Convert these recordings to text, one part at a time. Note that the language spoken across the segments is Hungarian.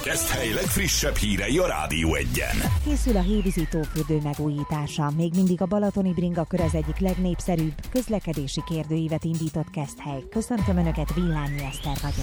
Keszthely legfrissebb hírei a Rádió Egyen. Készül a hévízi tófürdő megújítása. Még mindig a balatoni bringakör az egyik legnépszerűbb közlekedési kérdőívet indított Keszthely. Köszöntöm Önöket, Villányi Eszter vagyok.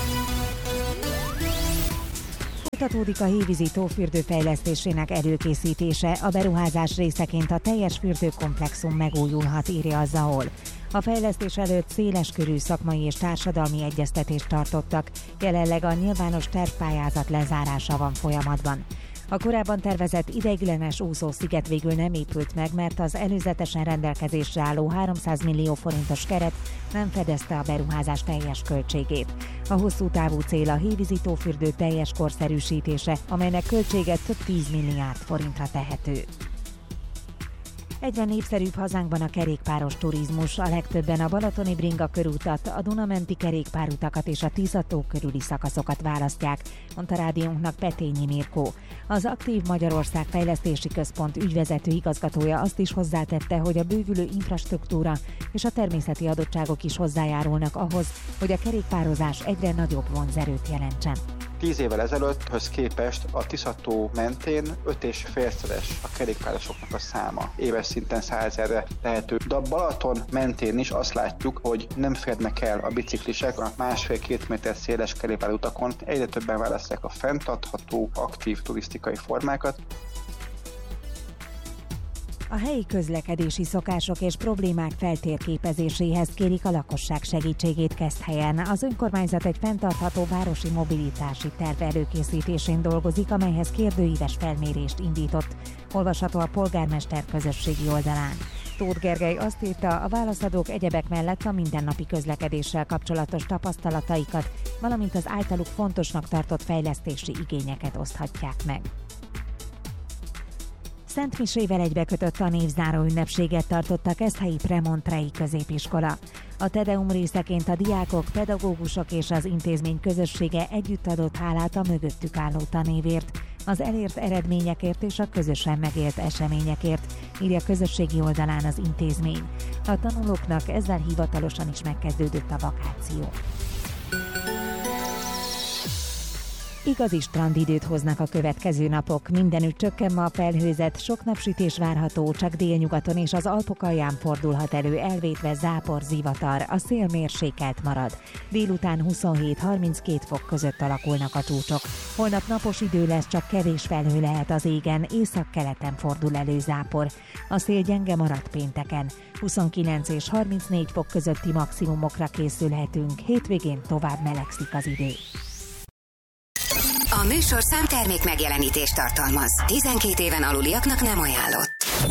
Folytatódik a hévízi tófürdő fejlesztésének előkészítése. A beruházás részeként a teljes fürdőkomplexum megújulhat, írja a ZAOL. A fejlesztés előtt széleskörű szakmai és társadalmi egyeztetést tartottak, jelenleg a nyilvános tervpályázat lezárása van folyamatban. A korábban tervezett ideiglenes úszósziget végül nem épült meg, mert az előzetesen rendelkezésre álló 300 millió forintos keret nem fedezte a beruházás teljes költségét. A hosszú távú cél a hévízi tófürdő teljes korszerűsítése, amelynek költsége több 10 milliárd forintra tehető. Egyre népszerűbb hazánkban a kerékpáros turizmus. A legtöbben a balatoni bringa körútat, a Duna-menti kerékpárutakat és a Tisza-tó körüli szakaszokat választják, mondta rádiónknak Petényi Mirkó. Az Aktív Magyarország Fejlesztési Központ ügyvezető igazgatója azt is hozzátette, hogy a bővülő infrastruktúra és a természeti adottságok is hozzájárulnak ahhoz, hogy a kerékpározás egyre nagyobb vonzerőt jelentsen. 10 évvel ezelőtthöz képest a Tisza-tó mentén 5,5-szeres a kerékpárosoknak a száma. Éves szinten 100 000-re lehető. De a Balaton mentén is azt látjuk, hogy nem férnek el a biciklisek a 1,5-2 méter széles kerékpárutakon. Egyre többen választják a fenntartható, aktív turisztikai formákat. A helyi közlekedési szokások és problémák feltérképezéséhez kérik a lakosság segítségét Keszthelyen. Az önkormányzat egy fenntartható városi mobilitási terv előkészítésén dolgozik, amelyhez kérdőíves felmérést indított. Olvasható a polgármester közösségi oldalán. Tóth Gergely azt írta, a válaszadók egyebek mellett a mindennapi közlekedéssel kapcsolatos tapasztalataikat, valamint az általuk fontosnak tartott fejlesztési igényeket oszthatják meg. Szentmisével egybekötött tanévzáró ünnepséget tartott a keszthelyi Premontrei középiskola. A Tedeum részeként a diákok, pedagógusok és az intézmény közössége együtt adott hálát a mögöttük álló tanévért, az elért eredményekért és a közösen megélt eseményekért, írja közösségi oldalán az intézmény. A tanulóknak ezzel hivatalosan is megkezdődött a vakáció. Igazi strandidőt hoznak a következő napok. Mindenütt csökken ma a felhőzet, sok napsütés várható, csak délnyugaton és az Alpok alján fordulhat elő, elvétve zápor, zivatar, a szél mérsékelt marad. Délután 27-32 fok között alakulnak a csúcsok. Holnap napos idő lesz, csak kevés felhő lehet az égen, északkeleten fordul elő zápor. A szél gyenge marad pénteken. 29 és 34 fok közötti maximumokra készülhetünk, hétvégén tovább melegszik az idő. A műsorszám termék megjelenítést tartalmaz. 12 éven aluliaknak nem ajánlott.